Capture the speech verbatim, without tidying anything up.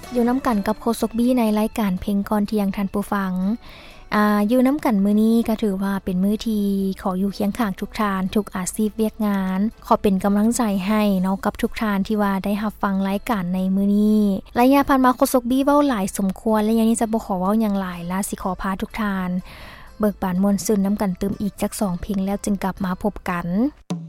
อยู่น้ำกันกับโคชกบี้ในรายการเพลงก่อนเที่ยงท่านผู้ฟังอ่าอยู่น้ำกันมื้อนี้ก็ถือว่าเป็นมื้อที่ขออยู่เคียงข้างทุกท่านทุกอาชีพเวียกงานขอเป็นกำลังใจให้เนาะกับทุกท่านที่ว่าได้รับฟังรายการในมื้อนี้ระยะผ่านมาโคชกบี้เว้าหลายสมควรและยังนี้จะบ่ขอเว้าหยังหลายและสิขอพาทุกท่านเบิกบานมวลซื่นน้ำกันเติมอีกจักสองเพลงแล้วจึงกลับมาพบกัน